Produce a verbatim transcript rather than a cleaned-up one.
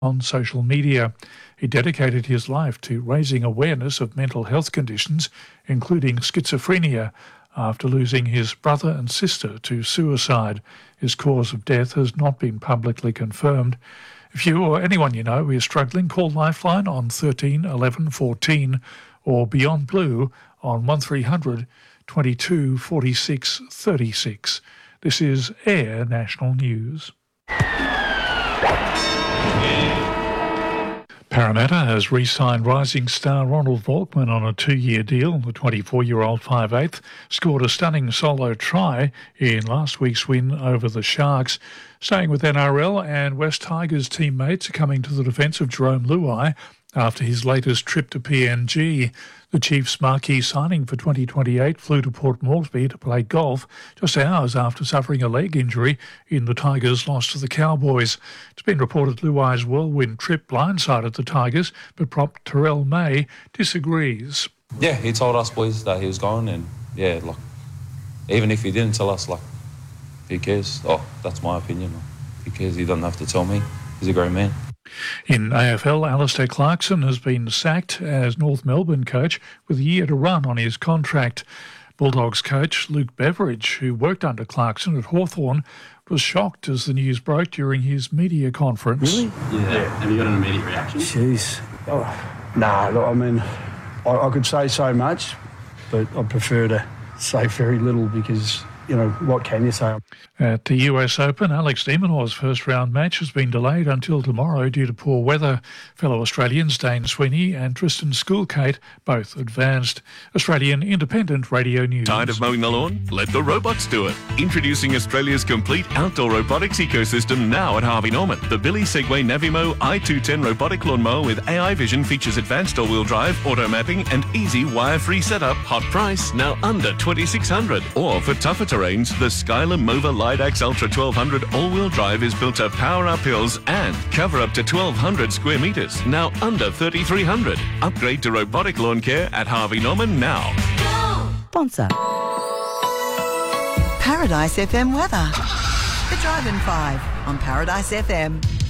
on social media. He dedicated his life to raising awareness of mental health conditions, including schizophrenia, after losing his brother and sister to suicide. His cause of death has not been publicly confirmed. If you or anyone you know is struggling, call Lifeline on thirteen eleven fourteen or Beyond Blue on one three hundred twenty-two forty-six thirty-six. This is Air National News. Parramatta has re-signed rising star Ronald Volkman on a two-year deal. The twenty-four-year-old five eighth scored a stunning solo try in last week's win over the Sharks. Staying with N R L, and West Tigers teammates are coming to the defence of Jerome Luai after his latest trip to P N G. The Chiefs' marquee signing for twenty twenty-eight flew to Port Moresby to play golf just hours after suffering a leg injury in the Tigers' loss to the Cowboys. It's been reported Luai's whirlwind trip blindsided the Tigers, but prop Terrell May disagrees. Yeah, he told us boys that he was going, and yeah, like, even if he didn't tell us, like, who cares? Oh, that's my opinion. Who cares? He doesn't have to tell me. He's a great man. In A F L, Alistair Clarkson has been sacked as North Melbourne coach with a year to run on his contract. Bulldogs coach Luke Beveridge, who worked under Clarkson at Hawthorn, was shocked as the news broke during his media conference. Really? Yeah. yeah. Have you got an immediate reaction? Jeez. Oh, nah, look, I mean, I, I could say so much, but I prefer to say very little because, you know, what can you say? At the U S Open, Alex de Minaur's first-round match has been delayed until tomorrow due to poor weather. Fellow Australians Dane Sweeney and Tristan Schoolkate both advanced. Australian Independent Radio News. Tired of mowing the lawn? Let the robots do it. Introducing Australia's complete outdoor robotics ecosystem now at Harvey Norman. The Billy Segway Navimo i two ten robotic lawnmower with A I vision features advanced all-wheel drive, auto mapping and easy wire-free setup. Hot price, now under twenty-six hundred dollars. Or for tougher terrains, the Skylar Mova Lidax Ultra twelve hundred all-wheel drive is built to power up hills and cover up to twelve hundred square metres, now under thirty-three hundred dollars. Upgrade to robotic lawn care at Harvey Norman now. Sponsor. Paradise F M weather. The Drive in Five on Paradise F M.